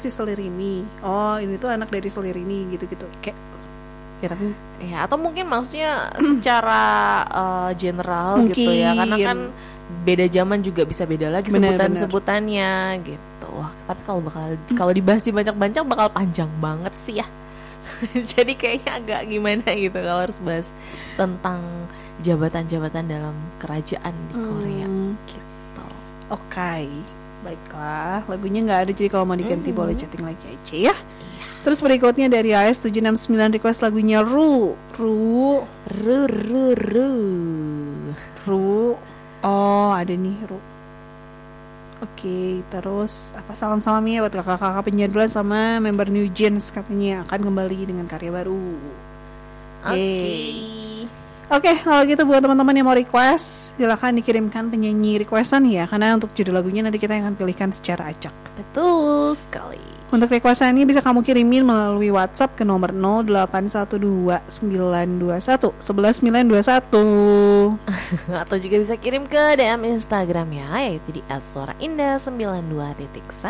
si Selirini. Oh, ini tuh anak dari Selirini gitu-gitu. Kayak ya tapi Ya, atau mungkin maksudnya secara general gitu ya, karena mungkin kan beda zaman juga bisa beda lagi Benar-benar. sebutan-sebutannya gitu. Wah, tapi kalau dibahas dibancak-bancak bakal panjang banget sih ya. Jadi kayaknya agak gimana gitu kalau harus bahas tentang jabatan-jabatan dalam kerajaan di Korea gitu. Oke, baiklah. Lagunya nggak ada, jadi kalau mau diganti boleh chatting lagi aja ya. Terus berikutnya dari AS769 request lagunya Ru. Ru. Oh, ada nih Ru. Oke, terus apa salam-salamnya buat kakak-kakak penyiar bulan sama member New Jeans, katanya akan kembali dengan karya baru. Oke, kalau gitu buat teman-teman yang mau request, silahkan dikirimkan penyanyi requestan ya, karena untuk judul lagunya nanti kita akan pilihkan secara acak. Betul sekali. Untuk requestan ini bisa kamu kirimin melalui WhatsApp ke nomor 0812921 Atau juga bisa kirim ke DM Instagram ya, yaitu di @suaraindah92.1.